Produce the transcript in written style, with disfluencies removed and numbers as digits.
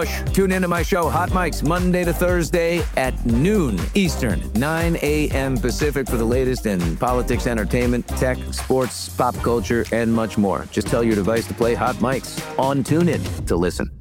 Tune into my show, Hot Mics, Monday to Thursday at noon Eastern, 9 a.m. Pacific for the latest in politics, entertainment, tech, sports, pop culture, and much more. Just tell your device to play Hot Mics on TuneIn to listen.